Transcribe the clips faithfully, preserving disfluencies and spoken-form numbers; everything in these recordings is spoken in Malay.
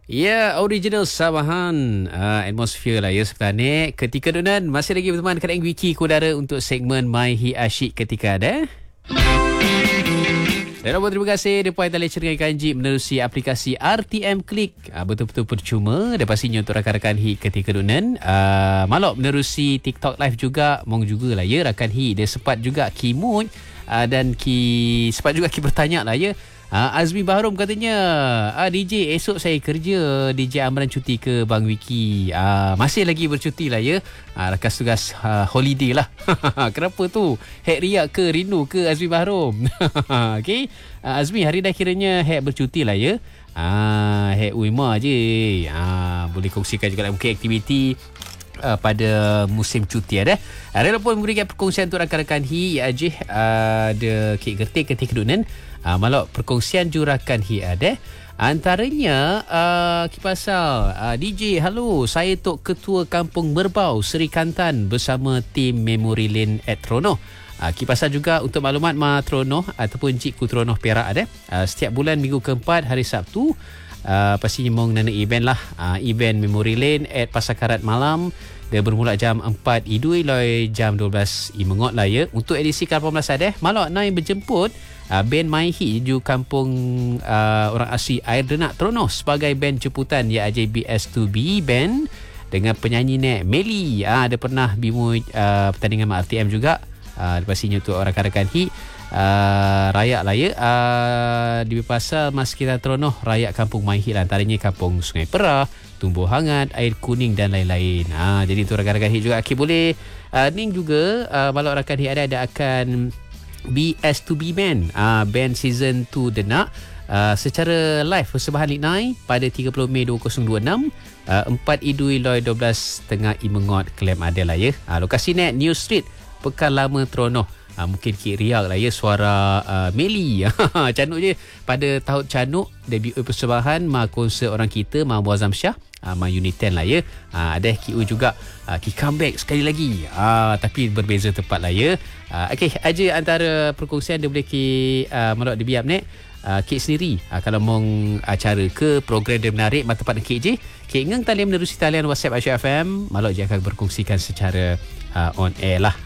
Ya, original Sabahan uh, atmosphere lah ya sebenarnya. Ketika dunan masih lagi berteman dengan Wiki Kudara untuk segmen My Hi Asyik ketika ada. Dan apa terima kasih depa yang telah ceria kanji menerusi aplikasi R T M Click. Uh, betul-betul percuma dan pastinya untuk rakan-rakan Hi ketika dunan. Uh, malok menerusi TikTok live juga mong jugalah ya rakan Hi. Dia sempat juga kimut uh, dan ki sempat juga ki bertanya lah ya. Uh, Azmi Bahrom katanya, ah, D J esok saya kerja, D J Amran cuti ke Bang Wiki? Uh, masih lagi bercuti lah ya. Uh, rakas tugas uh, holiday lah. Kenapa tu? Hek riak ke rindu ke Azmi Bahrom? Okay. Uh, Azmi hari dah kiranya hek bercuti lah ya. Ah, hek uima je. Ah, boleh kongsikan juga lah mungkin aktiviti Uh, pada musim cuti ada. Uh, Rela pun memberikan perkongsian untuk rakan-rakan Hi ajih uh, ada kek gertik ketika dunan. Uh, malok perkongsian jurakan Hi ada. Antaranya uh, kipasal uh, D J, halo, saya Tok Ketua Kampung Merbau Seri Kantan bersama tim Memory Lane at Tronoh. Uh, kipasal juga untuk maklumat Ma Tronoh ataupun Cikgu Tronoh Perak ada. Uh, setiap bulan minggu keempat hari Sabtu Uh, pastinya mau nana event lah, uh, event Memory Lane at Pasar Karat malam. Dia bermula jam empat idui loi jam dua belas i mengot lah ya. Untuk edisi ke lapan belas ada malok naik berjemput uh, band My Hi ju kampung uh, orang asli Air Denak Tronoh sebagai band jemputan ya J B S two B band dengan penyanyi Nek Meli. Uh, dia pernah bimu uh, pertandingan R T M juga. Uh, pastinya untuk rakan-rakan Hi Uh, rayak lah ya uh, di pasal mas kita Tronoh rayak kampung My Hi lah, antaranya kampung Sungai Perah, Tumbuh Hangat, Air Kuning dan lain-lain. uh, jadi tu rakan-rakan Hi juga okay, boleh uh, ning juga uh, malak rakan Hi ada ada akan B S two B band uh, band season two Denak uh, secara live persembahan Liknai pada tiga puluh Mei dua ribu dua puluh enam uh, empat idui loi dua belas tengah i mengot Klam ada lah ya. uh, lokasi net New Street Pekan Lama Tronoh. Ha, mungkin kik riak lah ya suara uh, Meli. Canuk je. Pada tahun canuk debut persembahan Ma konsert orang kita Ma Muazzam Shah, uh, Ma Unit ten lah ya. uh, Ada K U juga uh, Ki comeback sekali lagi, uh, tapi berbeza tempat lah ya. uh, Okay, aja antara perkongsian dia boleh ki uh, melok di biap nek uh, Kik sendiri uh, kalau mau acara ke program dia menarik mata tempat Kik je Kik ngeng talian menerusi talian WhatsApp Aisyah F M. Malok je akan berkongsikan secara uh, on air lah.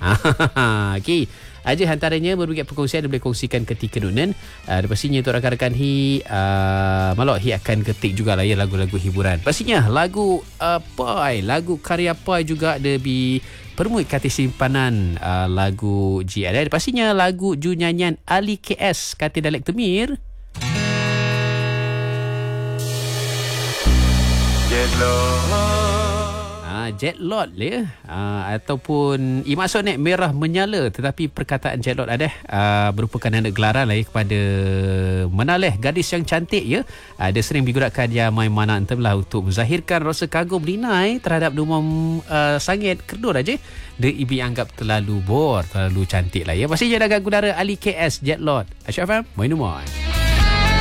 Okay, aja antaranya berbagi perkongsian boleh kongsikan ketika dunan. Uh, pastinya untuk rakan-rakan Hi uh, malok Hi akan ketik jugalah ya lagu-lagu hiburan. Pastinya lagu uh, Pai, lagu karya Pai juga ada di permui kata simpanan uh, lagu G ada. Pastinya lagu ju nyanyian Ali K S kata Dalek Temir. Jetlot ya, uh, ataupun i maksud nek merah menyala, tetapi perkataan jetlot ada uh, merupakan anak gelaran lah ya, kepada menaleh gadis yang cantik ya. Uh, dia sering digunakan dia main mana entahlah untuk menzahirkan rasa kagum Linai terhadap Dumam uh, Sangit Kerdur aja. Dia ibi anggap terlalu bor, terlalu cantik lah ya. Pastinya dah gudara Ali K S Jetlot. Aisyah F M, main numai.